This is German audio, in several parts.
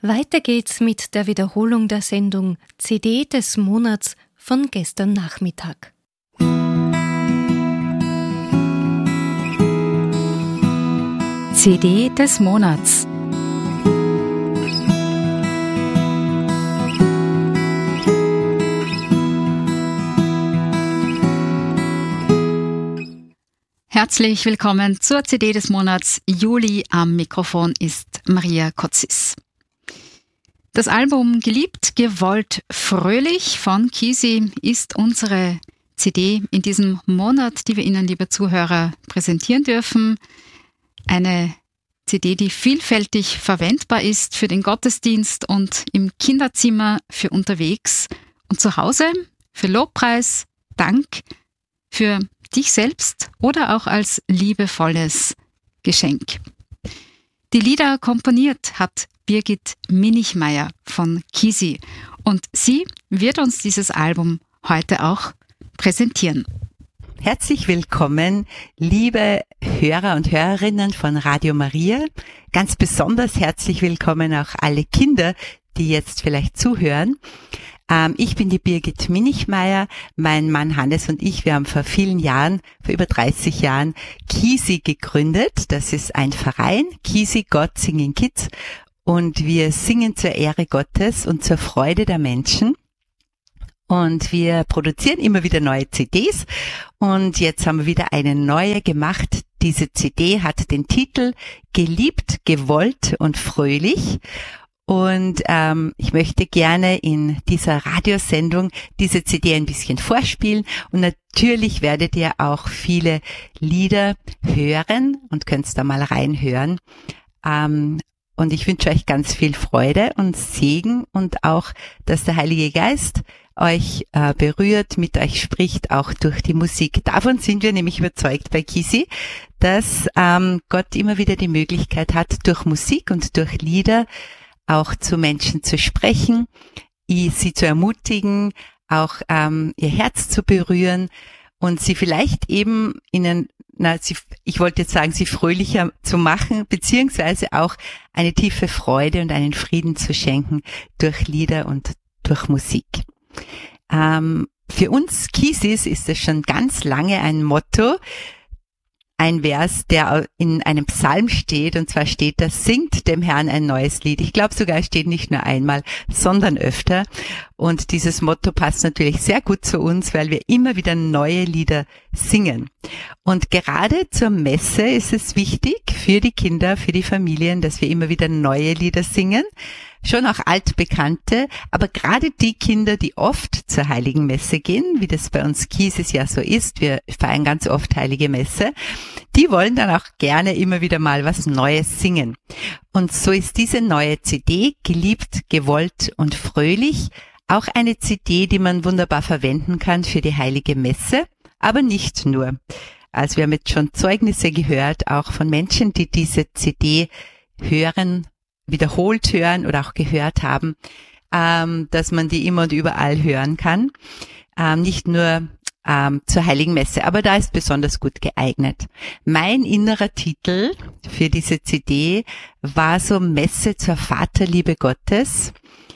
Weiter geht's mit der Wiederholung der Sendung CD des Monats von gestern Nachmittag. CD des Monats. Herzlich willkommen zur CD des Monats Juli. Am Mikrofon ist Maria Kotzis. Das Album Geliebt, gewollt, fröhlich von Kisi ist unsere CD in diesem Monat, die wir Ihnen, liebe Zuhörer, präsentieren dürfen. Eine CD, die vielfältig verwendbar ist für den Gottesdienst und im Kinderzimmer, für unterwegs und zu Hause, für Lobpreis, Dank, für dich selbst oder auch als liebevolles Geschenk. Die Lieder komponiert hat Birgit Minichmeier von Kisi und sie wird uns dieses Album heute auch präsentieren. Herzlich willkommen, liebe Hörer und Hörerinnen von Radio Maria. Ganz besonders herzlich willkommen auch alle Kinder, die jetzt vielleicht zuhören. Ich bin die Birgit Minichmeier. Mein Mann Hannes und ich, wir haben vor vielen Jahren, vor über 30 Jahren, Kisi gegründet. Das ist ein Verein, Kisi God Singing Kids. Und wir singen zur Ehre Gottes und zur Freude der Menschen. Und wir produzieren immer wieder neue CDs. Und jetzt haben wir wieder eine neue gemacht. Diese CD hat den Titel Geliebt, gewollt und fröhlich. Und ich möchte gerne in dieser Radiosendung diese CD ein bisschen vorspielen. Und natürlich werdet ihr auch viele Lieder hören und könnt da mal reinhören. Und ich wünsche euch ganz viel Freude und Segen und auch, dass der Heilige Geist euch berührt, mit euch spricht, auch durch die Musik. Davon sind wir nämlich überzeugt bei Kisi, dass Gott immer wieder die Möglichkeit hat, durch Musik und durch Lieder auch zu Menschen zu sprechen, sie zu ermutigen, auch ihr Herz zu berühren und sie vielleicht eben ich wollte jetzt sagen, sie fröhlicher zu machen, beziehungsweise auch eine tiefe Freude und einen Frieden zu schenken durch Lieder und durch Musik. Für uns Kisis ist es schon ganz lange ein Motto, ein Vers, der in einem Psalm steht, und zwar steht da: Singt dem Herrn ein neues Lied. Ich glaube sogar, es steht nicht nur einmal, sondern öfter. Und dieses Motto passt natürlich sehr gut zu uns, weil wir immer wieder neue Lieder singen. Und gerade zur Messe ist es wichtig für die Kinder, für die Familien, dass wir immer wieder neue Lieder singen. Schon auch altbekannte, aber gerade die Kinder, die oft zur Heiligen Messe gehen, wie das bei uns Kisis ja so ist, wir feiern ganz oft Heilige Messe, die wollen dann auch gerne immer wieder mal was Neues singen. Und so ist diese neue CD, Geliebt, gewollt und fröhlich, auch eine CD, die man wunderbar verwenden kann für die Heilige Messe, aber nicht nur. Also wir haben jetzt schon Zeugnisse gehört, auch von Menschen, die diese CD hören, wiederholt hören oder auch gehört haben, dass man die immer und überall hören kann, nicht nur zur Heiligen Messe, aber da ist besonders gut geeignet. Mein innerer Titel für diese CD war so Messe zur Vaterliebe Gottes.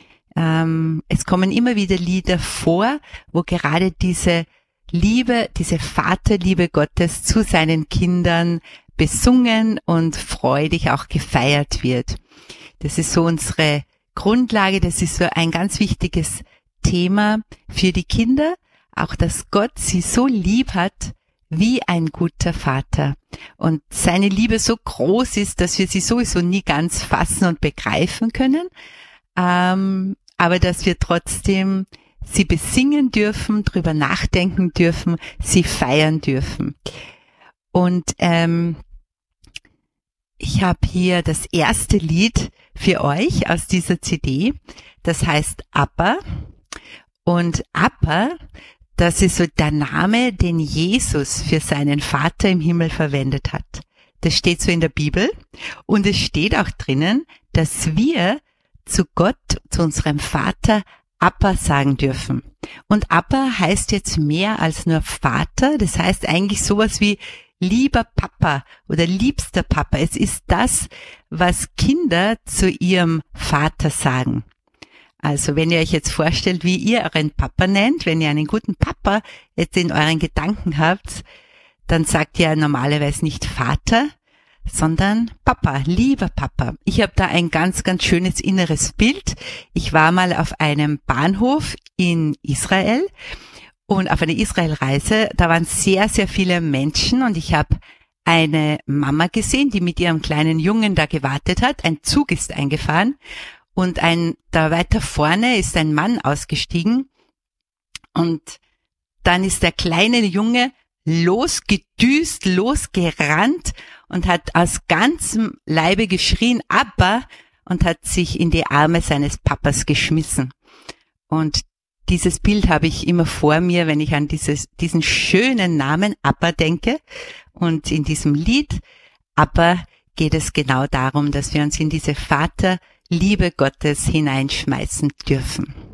Es kommen immer wieder Lieder vor, wo gerade diese Liebe, diese Vaterliebe Gottes zu seinen Kindern besungen und freudig auch gefeiert wird. Das ist so unsere Grundlage, das ist so ein ganz wichtiges Thema für die Kinder, auch dass Gott sie so lieb hat wie ein guter Vater und seine Liebe so groß ist, dass wir sie sowieso nie ganz fassen und begreifen können, aber dass wir trotzdem sie besingen dürfen, drüber nachdenken dürfen, sie feiern dürfen. Und ich habe hier das erste Lied für euch aus dieser CD, das heißt Abba. Und Abba, das ist so der Name, den Jesus für seinen Vater im Himmel verwendet hat. Das steht so in der Bibel und es steht auch drinnen, dass wir zu Gott, zu unserem Vater, Abba sagen dürfen. Und Abba heißt jetzt mehr als nur Vater, das heißt eigentlich sowas wie lieber Papa oder liebster Papa. Es ist das, was Kinder zu ihrem Vater sagen. Also wenn ihr euch jetzt vorstellt, wie ihr euren Papa nennt, wenn ihr einen guten Papa jetzt in euren Gedanken habt, dann sagt ihr normalerweise nicht Vater, sondern Papa, lieber Papa. Ich habe da ein ganz, ganz schönes inneres Bild. Ich war mal auf einem Bahnhof in Israel und auf einer Israelreise. Da waren sehr, sehr viele Menschen und ich habe eine Mama gesehen, die mit ihrem kleinen Jungen da gewartet hat. Ein Zug ist eingefahren und da weiter vorne ist ein Mann ausgestiegen und dann ist der kleine Junge losgedüst, losgerannt und hat aus ganzem Leibe geschrien, Abba, und hat sich in die Arme seines Papas geschmissen. Und dieses Bild habe ich immer vor mir, wenn ich an diesen schönen Namen Abba denke. Und in diesem Lied Abba geht es genau darum, dass wir uns in diese Vaterliebe Gottes hineinschmeißen dürfen.